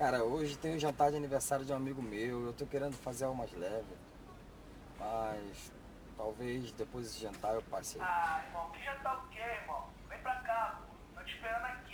Cara, hoje tem um jantar de aniversário de um amigo meu, eu tô querendo fazer algo mais leve, mas talvez depois desse jantar eu passe aí. Ah, irmão, que jantar o quê, irmão? Vem pra cá, pô. Tô te esperando aqui.